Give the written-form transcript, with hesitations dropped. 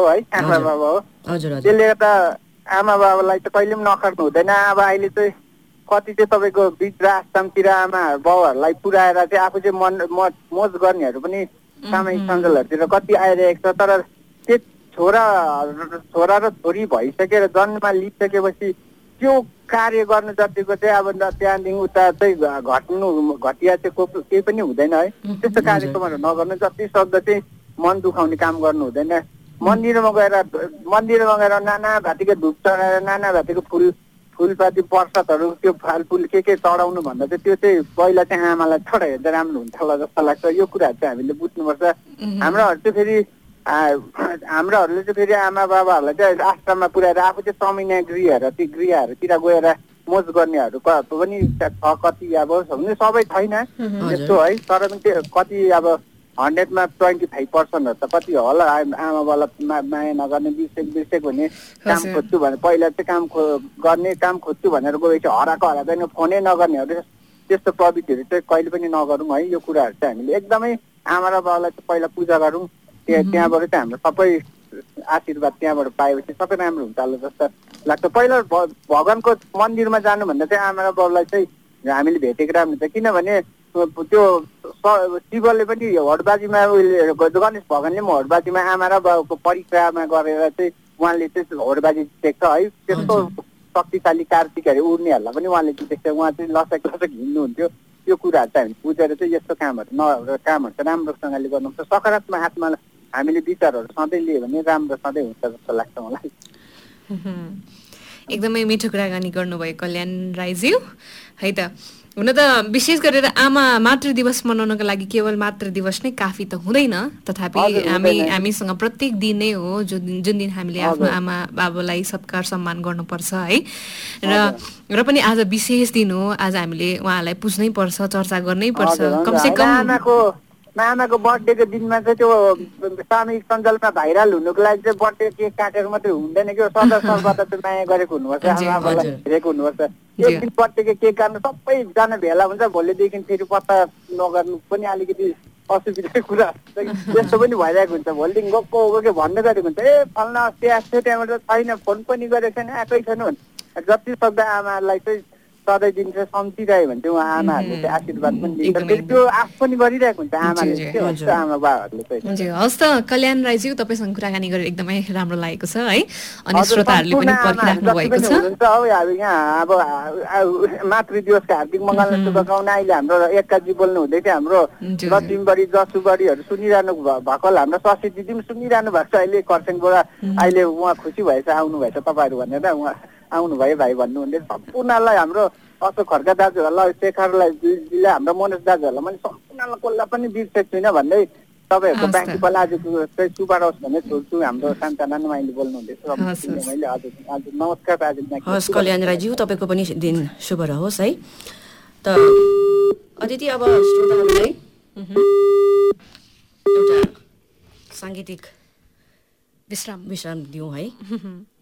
है, आमा बाबा हो। त्यसले गर्दा आमा बाबालाई त कहिले पनि नखर्नु हुँदैन। अब अहिले चाहिँ कति चाहिँ तपाईँको वृद्ध आश्रमतिर आमा बाउहरूलाई पुऱ्याएर चाहिँ आफू चाहिँ मोज गर्नेहरू पनि सामाजिक सञ्जालहरूतिर कति आइरहेको छ। तर त्यो छोरा र छोरी भइसकेर जन्ममा लिइसकेपछि त्यो कार्य गर्नु जतिको चाहिँ अब त्यहाँदेखि उता चाहिँ घटिया चाहिँ केही पनि हुँदैन है। त्यस्तो कार्यक्रमहरू नगर्नु, जति सक्दो चाहिँ मन दुखाउने काम गर्नु हुँदैन। मन्दिरमा गएर नाना भाँतीको धुप चढाएर नाना भाँतीको फुलपाती प्रसादहरू त्यो फलफुल के चढाउनु भन्दा चाहिँ त्यो चाहिँ पहिला चाहिँ आमालाई चढायो भने राम्रो हुन्छ होला जस्तो लाग्छ। यो कुराहरू चाहिँ हामीले बुझ्नुपर्छ। हाम्रोहरूले चाहिँ फेरि आमा बाबाहरूलाई चाहिँ आश्रममा पुर्याएर आफू चाहिँ समन्वय गृहहरूतिर गएर मोज गर्नेहरू पनि छ कति। अब सबै छैन त्यस्तो है, तर पनि त्यो कति अब 100मा 25% त कति होला आमा बाबालाई माया नगर्ने, बिर्सेको हुने, काम खोज्छु भने पहिला चाहिँ काम खोज्छु भनेर गएपछि हराएको फोनै नगर्नेहरू त्यस्तो प्रवृत्तिहरू चाहिँ कहिले पनि नगरौँ है। यो कुराहरू चाहिँ हामीले एकदमै आमा र बाबालाई चाहिँ पहिला पूजा गरौँ। त्यहाँबाट चाहिँ हाम्रो सबै आशीर्वाद त्यहाँबाट पाएपछि सबै राम्रो हुन्छ होला जस्तो लाग्छ। पहिला भगवानको मन्दिरमा जानुभन्दा चाहिँ आमा र बाउलाई चाहिँ हामीले भेटेको राम्रो हुन्छ। किनभने त्यो शिवले पनि हडबाजीमा गणेश भगवानले पनि हडबाजीमा आमा र बाउको परिक्रमा गरेर चाहिँ उहाँले चाहिँ हडबाजी देख्छ है। त्यस्तो शक्तिशाली कार्तिकहरू उड्नेहरूलाई पनि उहाँले देख्छ। उहाँ चाहिँ लसक हिँड्नुहुन्थ्यो। यो कुराहरू चाहिँ हामी बुझेर चाहिँ यस्तो कामहरू चाहिँ राम्रोसँगले गर्नुपर्छ। सकारात्मक हातमा हामीले विचारहरू सधैँ लियो भने राम्रो सधैँ हुन्छ जस्तो लाग्छ मलाई। एकदमै मिठो कुराकानी गर्नुभयो कल्याण राईज्यू है त। हुन त विशेष गरेर आमा मातृ दिवस मनाउनको लागि केवल मातृ दिवस नै काफी त हुँदैन, तथापि हामीसँग प्रत्येक दिन नै हो जुन दिन हामीले आफ्नो आमा बाबालाई सत्कार सम्मान गर्नुपर्छ है। र पनि आज विशेष दिन हो, आज हामीले उहाँलाई पुज्नै पर्छ, चर्चा गर्नै पर्छ। कमसेकम आमाको बर्थडेको दिनमा चाहिँ त्यो सामाजिक सञ्जालमा भाइरल हुनुको लागि चाहिँ बर्थडे केक काटेर मात्रै हुँदैन कि, सदस्यबाट चाहिँ माया गरेको हुनुपर्छ, आमालाई हेरेको हुनुपर्छ। एक दिन बर्थडेको केक काट्नु सबैजना भेला हुन्छ, भोलिदेखि फेरि पत्ता नगर्नु पनि अलिकति असुविधाको कुरा त्यस्तो पनि भइरहेको हुन्छ। भोलिदेखि गएको भन्ने गरेको हुन्छ, फल्ना अस्ति आएको थियो त्यहाँबाट छैन, फोन पनि गरेको छैन, आएकै छैन। जति सक्दो आमालाई चाहिँ सधैँ दिन चाहिँ सम्झिरह्यो भने चाहिँ उहाँ आमाहरूले चाहिँ आशीर्वाद पनि दिन्छ, फेरि त्यो आफ पनि गरिरहेको हुन्छ आमाले, आमा बाबाहरूले चाहिँ। हस् त कल्याण राईज्यू, तपाईँसँग कुराकानी गरेर एकदमै राम्रो लागेको छ है। अनि श्रोताहरूले पनि पर्खिराख्नु भएको छ। यहाँ अब मातृ दिवसको हार्दिक मङ्गल शुभकामना। अहिले हाम्रो एक्काजी बोल्नु हुँदै थियो, हाम्रो लक्ष्मीबडी जसुबडीहरू सुनिरहनु भएको होला, हाम्रो शशी दिदी पनि सुनिरहनु भएको छ अहिले खरसाङबाट। अहिले उहाँ खुसी भएछ आउनु भएछ तपाईँहरू भनेर, उहाँ आउनुभयो भाइ भन्नुहुँदै। सम्पूर्णलाई हाम्रो अशोक खड्का दाजुहरूलाई, शेखरलाई, हाम्रो मनोज दाजुहरूलाई मैले सम्पूर्णलाई कसलाई पनि बिर्सेको छुइनँ भन्दै तपाईँहरूको बाँकीको आजको चाहिँ सुबारोस् भन्ने छोड्छु। हाम्रो सान्ताना माइली बोल्नुहुँदैछ मैले। हजुर नमस्कार राजेश। हस् कल्याण राईज्यू, तपाईँको पनि दिन शुभ रहोस् है। त अदिति अब श्रोताहरूलाई एउटा साङ्गीतिक विश्राम दिउँ है।